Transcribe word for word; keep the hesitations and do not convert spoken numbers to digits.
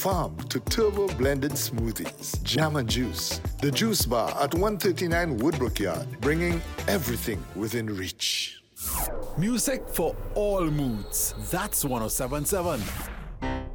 Farm to turbo blended smoothies, jam and juice. The Juice Bar at one thirty-nine Woodbrook Yard, bringing everything within reach. Music for all moods. That's one oh seven point seven.